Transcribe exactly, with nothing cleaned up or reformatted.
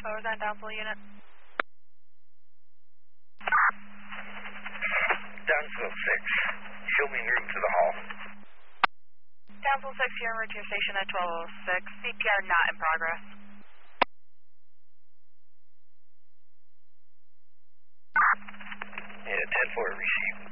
What was that downfall unit? Downslope six, show me en route to the hall. Downfall six, you're en route to your station at twelve oh six. C P R not in progress. Yeah, ten four received.